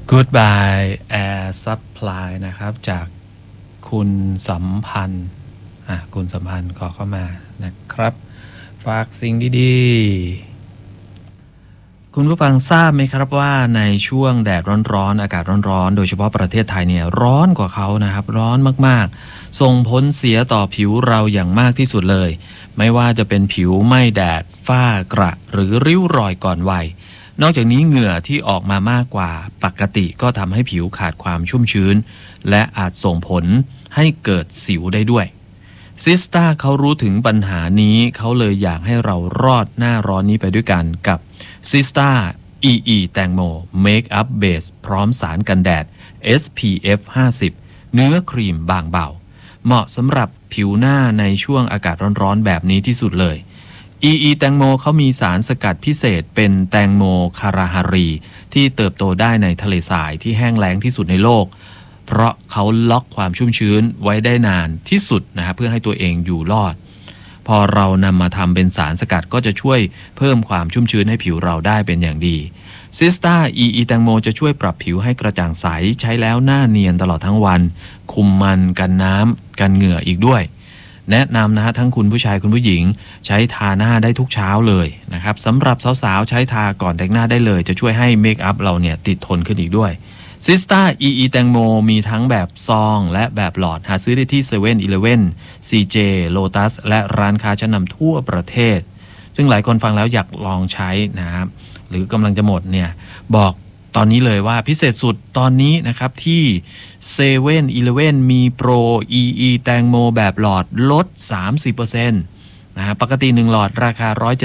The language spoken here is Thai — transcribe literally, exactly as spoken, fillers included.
Goodbye Air Supply นะครับจากคุณสัมพันธ์อ่ะคุณสัมพันธ์ขอเข้ามานะครับฝากสิ่งดีๆคุณผู้ฟังทราบไหมครับว่าในช่วงแดดร้อนๆอากาศร้อนๆโดยเฉพาะประเทศไทยเนี่ยร้อนกว่าเขานะครับร้อนมากๆส่งผลเสียต่อผิวเราอย่างมากที่สุดเลยไม่ว่าจะเป็นผิวไหม้แดดฝ้ากระหรือริ้วรอยก่อนวัยนอกจากนี้เหงื่อที่ออกมามากกว่าปกติก็ทำให้ผิวขาดความชุ่มชื้นและอาจส่งผลให้เกิดสิวได้ด้วยซิสตาเขารู้ถึงปัญหานี้เขาเลยอยากให้เรารอดหน้าร้อนนี้ไปด้วยกันกับซิสตา อี อี แตงโมเมคอัพเบสพร้อมสารกันแดด เอส พี เอฟ ห้าสิบเนื้อครีมบางเบาเหมาะสำหรับผิวหน้าในช่วงอากาศร้อนๆแบบนี้ที่สุดเลย อี อี แตงโมเขามีสารสกัดพิเศษเป็นแตงโมคาราฮารีที่เติบโตได้ในทะเลทรายที่แห้งแล้งที่สุดในโลกเพราะเขาล็อกความชุ่มชื้นไว้ได้นานที่สุดนะครับเพื่อให้ตัวเองอยู่รอดพอเรานำมาทำเป็นสารสกัดก็จะช่วยเพิ่มความชุ่มชื้นให้ผิวเราได้เป็นอย่างดีซิสตา อี อี แตงโมจะช่วยปรับผิวให้กระจ่างใสใช้แล้วหน้าเนียนตลอดทั้งวันคุมมันกันน้ำกันเหงื่ออีกด้วยแนะนำนะฮะทั้งคุณผู้ชายคุณผู้หญิงใช้ทาหน้าได้ทุกเช้าเลยนะครับสำหรับสาวๆใช้ทาก่อนแต่งหน้าได้เลยจะช่วยให้เมคอัพเราเนี่ยติดทนขึ้นอีกด้วยซิสตา อี อี แตงโมมีทั้งแบบซองและแบบหลอดหาซื้อได้ที่ เซเว่น อีเลฟเว่น ซี เจ Lotus และร้านค้าชั้นนำทั่วประเทศซึ่งหลายคนฟังแล้วอยากลองใช้นะครับหรือกำลังจะหมดเนี่ยบอกตอนนี้เลยว่าพิเศษสุดตอนนี้นะครับที่ เซเว่น อีเลฟเว่น มีโปร อี อี แตงโมแบบหลอดลด สามสิบเปอร์เซ็นต์ นะฮะปกติหนึ่งหลอดราคาหนึ่งร้อย